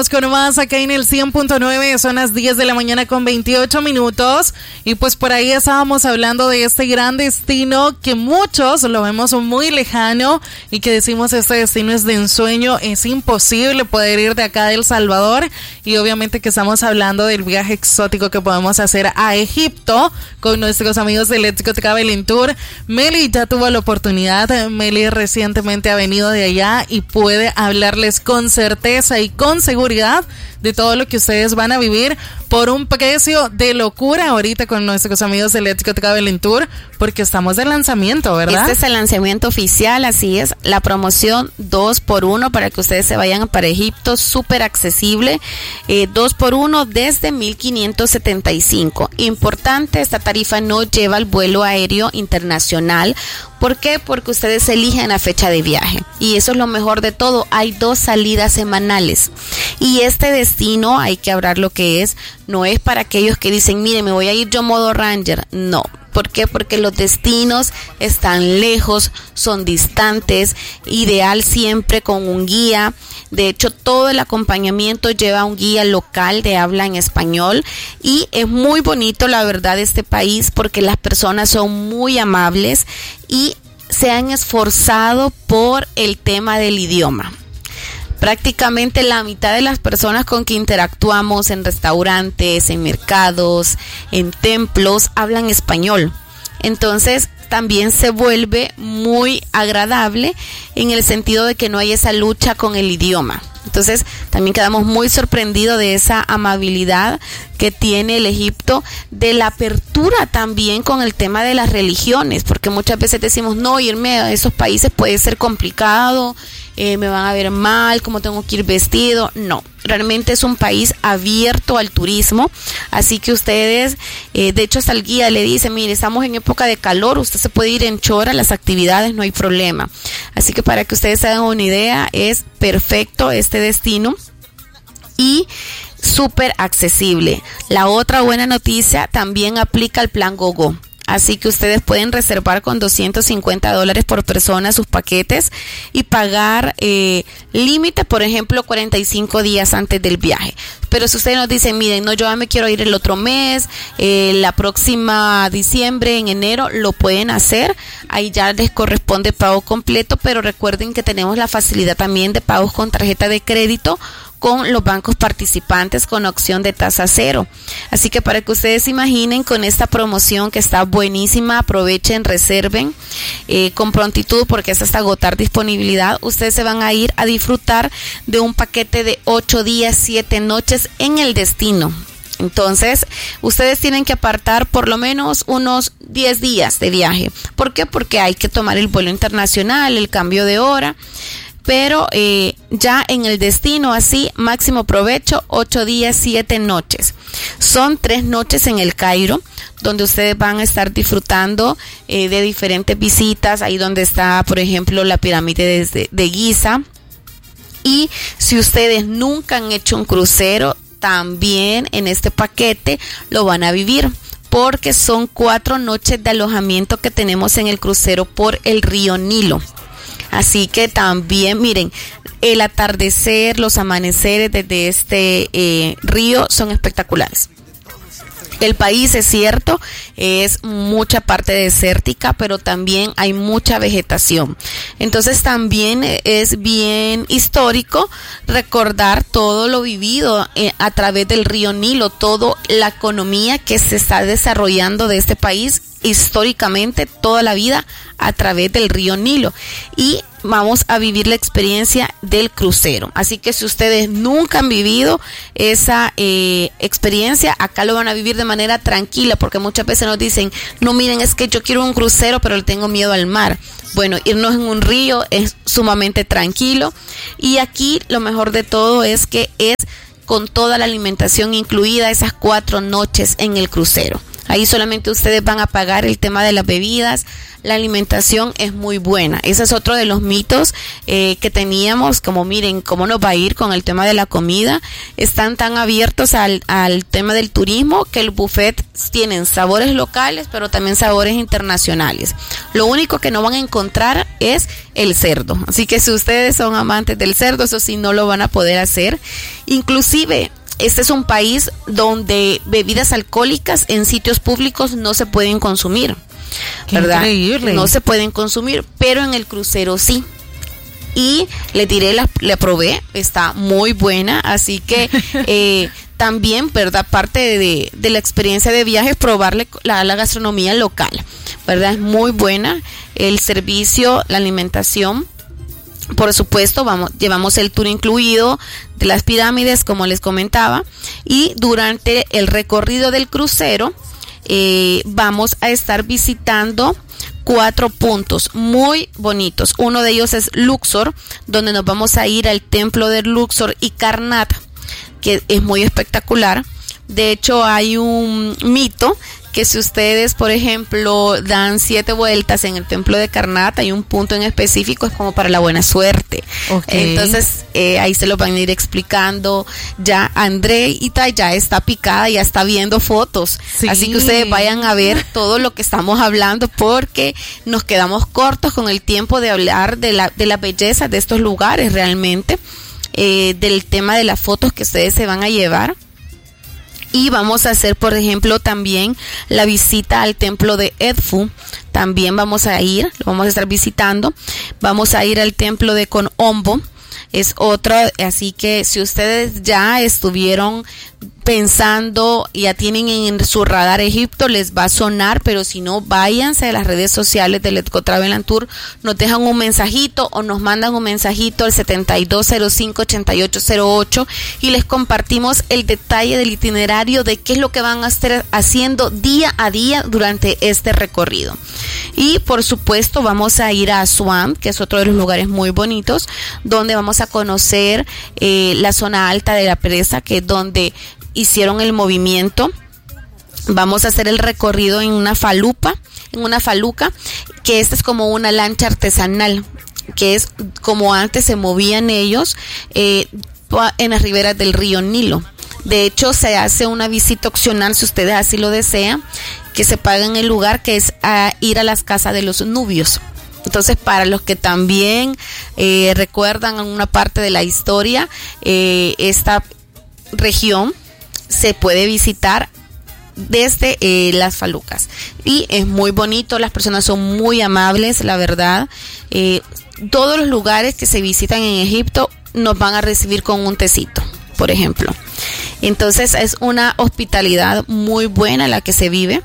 Con más acá en el 100.9, son las 10 de la mañana con 28 minutos y pues por ahí estábamos hablando de este gran destino que muchos lo vemos muy lejano y que decimos este destino es de ensueño, es imposible poder ir de acá de El Salvador y obviamente que estamos hablando del viaje exótico que podemos hacer a Egipto con nuestros amigos del Ético Travel Tour. Meli ya tuvo la oportunidad, Meli recientemente ha venido de allá y puede hablarles con certeza y con seguridad de todo lo que ustedes van a vivir por un precio de locura ahorita con nuestros amigos del Ético Travel Tour, porque estamos de lanzamiento, ¿verdad? Este es el lanzamiento oficial, así es, la promoción 2x1 para que ustedes se vayan para Egipto, súper accesible, 2x1 desde 1,575. Importante, esta tarifa no lleva el vuelo aéreo internacional. ¿Por qué? Porque ustedes eligen la fecha de viaje y eso es lo mejor de todo, hay 2 salidas semanales y este destino, hay que hablar lo que es, no es para aquellos que dicen, mire, me voy a ir yo modo Ranger, no. ¿Por qué? Porque los destinos están lejos, son distantes, ideal siempre con un guía. De hecho, todo el acompañamiento lleva un guía local de habla en español y es muy bonito, la verdad, este país porque las personas son muy amables y se han esforzado por el tema del idioma. Prácticamente la mitad de las personas con que interactuamos en restaurantes, en mercados, en templos, hablan español. Entonces, también se vuelve muy agradable en el sentido de que no hay esa lucha con el idioma. Entonces, también quedamos muy sorprendidos de esa amabilidad que tiene el Egipto, de la apertura también con el tema de las religiones, porque muchas veces decimos, no, irme a esos países puede ser complicado, me van a ver mal, cómo tengo que ir vestido. No, realmente es un país abierto al turismo, así que ustedes, de hecho hasta el guía le dice, mire, estamos en época de calor, usted se puede ir en short a las actividades, no hay problema. Así que para que ustedes se hagan una idea, es perfecto este destino y súper accesible. La otra buena noticia, también aplica el plan GoGo. Así que ustedes pueden reservar con $250 por persona sus paquetes y pagar límite, por ejemplo, 45 días antes del viaje. Pero si ustedes nos dicen, miren, no, yo ya me quiero ir el otro mes, la próxima diciembre, en enero, lo pueden hacer. Ahí ya les corresponde pago completo, pero recuerden que tenemos la facilidad también de pagos con tarjeta de crédito con los bancos participantes con opción de tasa cero. Así que para que ustedes se imaginen con esta promoción que está buenísima, aprovechen, reserven con prontitud porque es hasta agotar disponibilidad. Ustedes se van a ir a disfrutar de un paquete de 8 días, 7 noches en el destino. Entonces, ustedes tienen que apartar por lo menos unos 10 días de viaje. ¿Por qué? Porque hay que tomar el vuelo internacional, el cambio de hora. Pero ya en el destino, así, máximo provecho, 8 días, 7 noches. Son 3 noches en el Cairo, donde ustedes van a estar disfrutando de diferentes visitas, ahí donde está, por ejemplo, la pirámide de Giza. Y si ustedes nunca han hecho un crucero, también en este paquete lo van a vivir, porque son 4 noches de alojamiento que tenemos en el crucero por el río Nilo. Así que también, miren, el atardecer, los amaneceres desde este río son espectaculares. El país, es cierto, es mucha parte desértica, pero también hay mucha vegetación. Entonces también es bien histórico recordar todo lo vivido a través del río Nilo, toda la economía que se está desarrollando de este país históricamente toda la vida a través del río Nilo, y vamos a vivir la experiencia del crucero. Así que si ustedes nunca han vivido esa experiencia, acá lo van a vivir de manera tranquila, porque muchas veces nos dicen, no, miren, es que yo quiero un crucero pero le tengo miedo al mar. Bueno, irnos en un río es sumamente tranquilo, y aquí lo mejor de todo es que es con toda la alimentación incluida, esas 4 noches en el crucero. Ahí solamente ustedes van a pagar el tema de las bebidas. La alimentación es muy buena. Ese es otro de los mitos que teníamos, como miren, cómo nos va a ir con el tema de la comida. Están tan abiertos al tema del turismo que el buffet tienen sabores locales, pero también sabores internacionales. Lo único que no van a encontrar es el cerdo. Así que si ustedes son amantes del cerdo, eso sí no lo van a poder hacer. Inclusive, este es un país donde bebidas alcohólicas en sitios públicos no se pueden consumir. ¿Verdad? Increíble. No se pueden consumir, pero en el crucero sí. Y le diré, la probé, está muy buena, así que también, ¿verdad? Parte de la experiencia de viaje es probarle la gastronomía local, ¿verdad? Es muy buena el servicio, la alimentación. Por supuesto, llevamos el tour incluido de las pirámides, como les comentaba, y durante el recorrido del crucero vamos a estar visitando 4 puntos muy bonitos. Uno de ellos es Luxor, donde nos vamos a ir al templo de Luxor y Karnak, que es muy espectacular. De hecho, hay un mito que si ustedes, por ejemplo, dan 7 vueltas en el templo de Karnak, hay un punto en específico, es como para la buena suerte. Okay. Entonces, ahí se lo van a ir explicando. Ya Andreita ya está picada, ya está viendo fotos. Sí. Así que ustedes vayan a ver todo lo que estamos hablando, porque nos quedamos cortos con el tiempo de hablar de la belleza de estos lugares realmente, del tema de las fotos que ustedes se van a llevar. Y vamos a hacer, por ejemplo, también la visita al templo de Edfu. También vamos a ir, lo vamos a estar visitando. Vamos a ir al templo de Konombo. Es otro, así que si ustedes ya estuvieron pensando, ya tienen en su radar Egipto, les va a sonar, pero si no, váyanse a las redes sociales del Let's Go Travel and Tour, nos dejan un mensajito o nos mandan un mensajito al 7205-8808 y les compartimos el detalle del itinerario de qué es lo que van a estar haciendo día a día durante este recorrido. Y por supuesto vamos a ir a Asuán, que es otro de los lugares muy bonitos, donde vamos a conocer la zona alta de la presa, que es donde hicieron el movimiento. Vamos a hacer el recorrido en una faluca, que esta es como una lancha artesanal, que es como antes se movían ellos en las riberas del río Nilo. De hecho, se hace una visita opcional, si ustedes así lo desean, que se paga en el lugar, que es ir a las casas de los nubios. Entonces, para los que también recuerdan una parte de la historia, esta región se puede visitar desde las falucas y es muy bonito, las personas son muy amables, la verdad. Todos los lugares que se visitan en Egipto nos van a recibir con un tecito, por ejemplo. Entonces es una hospitalidad muy buena la que se vive.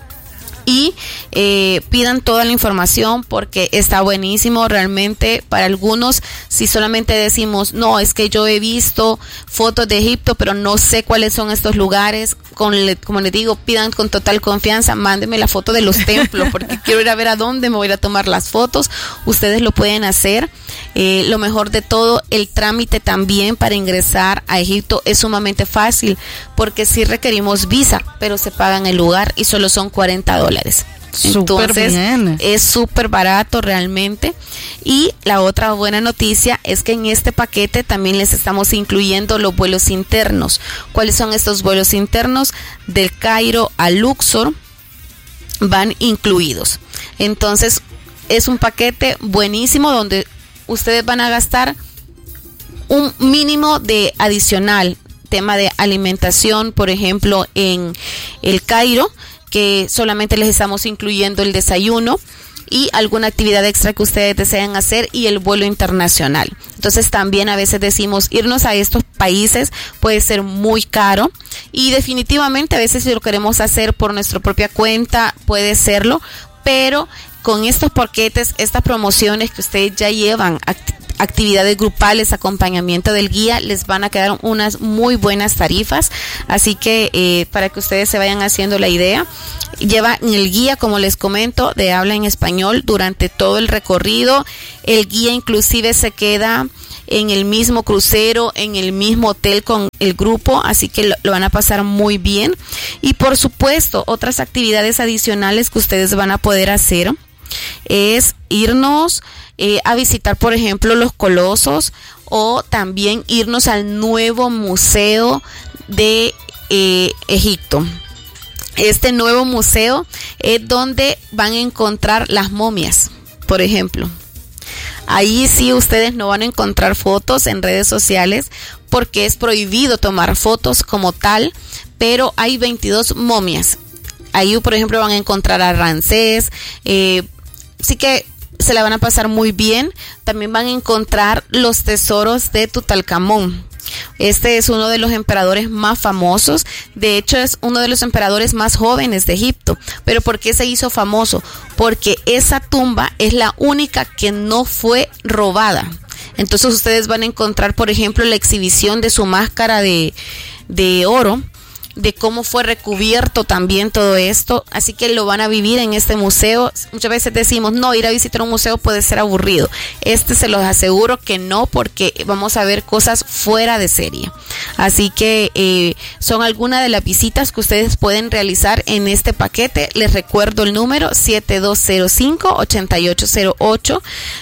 Y pidan toda la información porque está buenísimo realmente. Para algunos, si solamente decimos, no, es que yo he visto fotos de Egipto, pero no sé cuáles son estos lugares, como les digo, pidan con total confianza, mándenme la foto de los templos, porque quiero ir a ver a dónde me voy a ir a tomar las fotos. Ustedes lo pueden hacer. Lo mejor de todo, el trámite también para ingresar a Egipto es sumamente fácil, porque sí requerimos visa, pero se paga en el lugar y solo son $40. Entonces es súper barato realmente. Y la otra buena noticia es que en este paquete también les estamos incluyendo los vuelos internos. ¿Cuáles son estos vuelos internos? Del Cairo a Luxor van incluidos. Entonces es un paquete buenísimo donde ustedes van a gastar un mínimo de adicional, tema de alimentación, por ejemplo, en el Cairo, que solamente les estamos incluyendo el desayuno y alguna actividad extra que ustedes desean hacer y el vuelo internacional. Entonces también a veces decimos, irnos a estos países puede ser muy caro y definitivamente a veces si lo queremos hacer por nuestra propia cuenta puede serlo, pero con estos paquetes, estas promociones que ustedes ya llevan, actividades grupales, acompañamiento del guía, les van a quedar unas muy buenas tarifas. Así que para que ustedes se vayan haciendo la idea, lleva en el guía, como les comento, de habla en español durante todo el recorrido. El guía inclusive se queda en el mismo crucero, en el mismo hotel con el grupo, así que lo van a pasar muy bien. Y por supuesto, otras actividades adicionales que ustedes van a poder hacer es irnos a visitar, por ejemplo, los Colosos, o también irnos al nuevo museo de Egipto. Este nuevo museo es donde van a encontrar las momias, por ejemplo. Ahí sí ustedes no van a encontrar fotos en redes sociales porque es prohibido tomar fotos como tal, pero hay 22 momias. Ahí, por ejemplo, van a encontrar a Ramsés, sí que se la van a pasar muy bien. También van a encontrar los tesoros de Tutankamón. Este es uno de los emperadores más famosos, de hecho es uno de los emperadores más jóvenes de Egipto. ¿Pero por qué se hizo famoso? Porque esa tumba es la única que no fue robada. Entonces ustedes van a encontrar, por ejemplo, la exhibición de su máscara de oro, de cómo fue recubierto también todo esto, así que lo van a vivir en este museo. Muchas veces decimos, no, ir a visitar un museo puede ser aburrido. Se los aseguro que no, porque vamos a ver cosas fuera de serie. Así que son algunas de las visitas que ustedes pueden realizar en este paquete. Les recuerdo el número 7205-8808,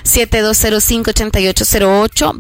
7205-8808,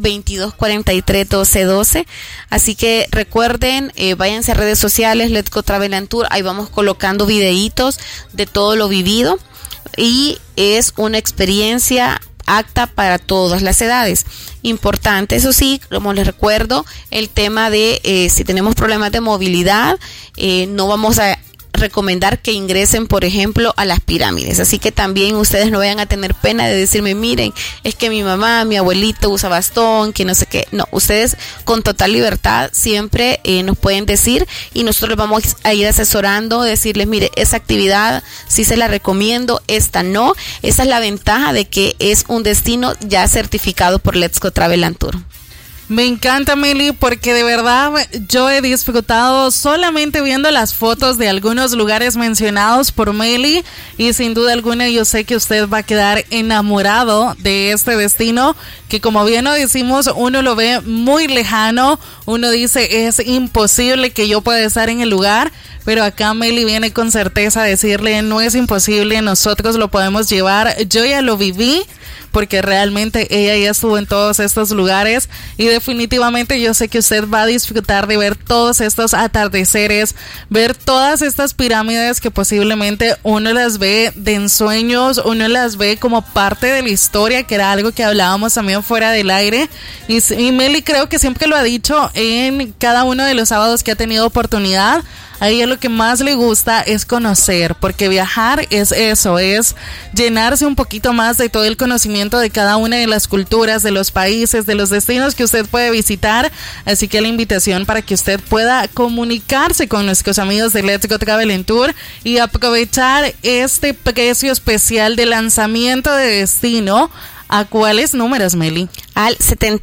2243-1212. Así que recuerden, váyanse a redes sociales, Let's Go Travel and Tour, ahí vamos colocando videitos de todo lo vivido y es una experiencia apta para todas las edades. Importante, eso sí, como les recuerdo, el tema de si tenemos problemas de movilidad, no vamos a recomendar que ingresen, por ejemplo, a las pirámides. Así que también ustedes no vayan a tener pena de decirme, miren, es que mi mamá, mi abuelito usa bastón, que no sé qué. No, ustedes con total libertad siempre nos pueden decir y nosotros les vamos a ir asesorando, decirles, mire, esa actividad sí se la recomiendo, esta no. Esa es la ventaja de que es un destino ya certificado por Let's Go Travel and Tour. Me encanta, Meli, porque de verdad yo he disfrutado solamente viendo las fotos de algunos lugares mencionados por Meli y sin duda alguna yo sé que usted va a quedar enamorado de este destino que, como bien lo decimos, uno lo ve muy lejano, uno dice es imposible que yo pueda estar en el lugar, pero acá Meli viene con certeza a decirle no es imposible, nosotros lo podemos llevar. Yo ya lo viví porque realmente ella ya estuvo en todos estos lugares y definitivamente yo sé que usted va a disfrutar de ver todos estos atardeceres, ver todas estas pirámides que posiblemente uno las ve de ensueños, uno las ve como parte de la historia, que era algo que hablábamos también fuera del aire. Y Meli creo que siempre lo ha dicho en cada uno de los sábados que ha tenido oportunidad. A ella lo que más le gusta es conocer, porque viajar es eso, es llenarse un poquito más de todo el conocimiento de cada una de las culturas, de los países, de los destinos que usted puede visitar. Así que la invitación para que usted pueda comunicarse con nuestros amigos de Let's Go Travel and Tour y aprovechar este precio especial de lanzamiento de destino. ¿A cuáles números, Meli? Al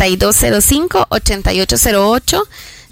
7205-8808,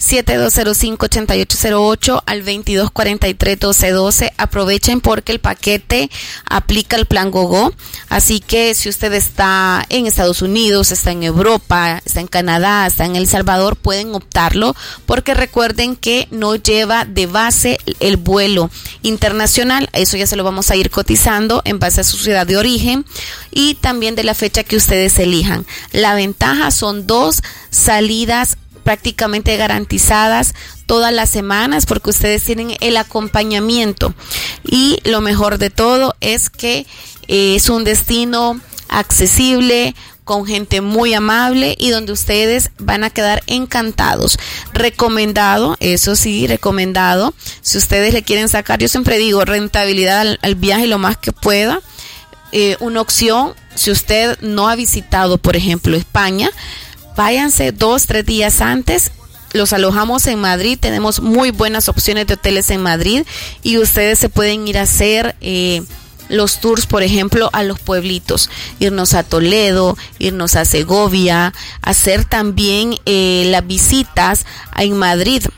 7205-8808 al 2243-1212. Aprovechen porque el paquete aplica el plan GoGo, así que si usted está en Estados Unidos, está en Europa, está en Canadá, está en El Salvador, pueden optarlo porque recuerden que no lleva de base el vuelo internacional. Eso ya se lo vamos a ir cotizando en base a su ciudad de origen y también de la fecha que ustedes elijan. La ventaja son 2 salidas prácticamente garantizadas todas las semanas porque ustedes tienen el acompañamiento y lo mejor de todo es que es un destino accesible, con gente muy amable y donde ustedes van a quedar encantados. Recomendado, eso sí, recomendado, si ustedes le quieren sacar, yo siempre digo, rentabilidad al viaje lo más que pueda. Una opción, si usted no ha visitado, por ejemplo, España, váyanse 2-3 días antes, los alojamos en Madrid, tenemos muy buenas opciones de hoteles en Madrid y ustedes se pueden ir a hacer los tours, por ejemplo, a los pueblitos, irnos a Toledo, irnos a Segovia, hacer también las visitas en Madrid.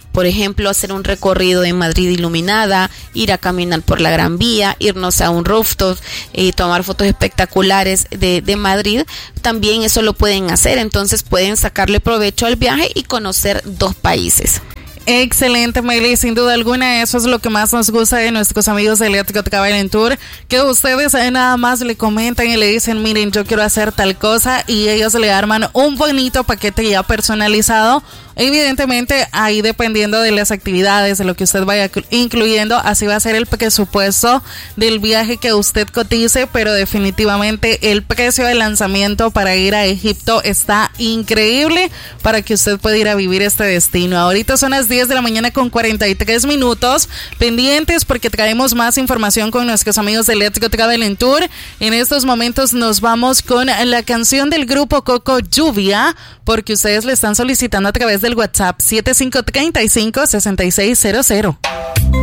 Por ejemplo, hacer un recorrido en Madrid iluminada, ir a caminar por la Gran Vía, irnos a un rooftop, tomar fotos espectaculares de Madrid. También eso lo pueden hacer, entonces pueden sacarle provecho al viaje y conocer 2 países. Excelente, Meli, sin duda alguna eso es lo que más nos gusta de nuestros amigos de Electric Travel Tour, que ustedes nada más le comentan y le dicen, miren, yo quiero hacer tal cosa, y ellos le arman un bonito paquete ya personalizado. Evidentemente, ahí dependiendo de las actividades, de lo que usted vaya incluyendo, así va a ser el presupuesto del viaje que usted cotice, pero definitivamente el precio de lanzamiento para ir a Egipto está increíble para que usted pueda ir a vivir este destino. Ahorita son las 10 de la mañana con 43 minutos, pendientes porque traemos más información con nuestros amigos de Let's Go Travel Tour. En estos momentos nos vamos con la canción del grupo Coco, Lluvia, porque ustedes le están solicitando a través del WhatsApp 7535-6600.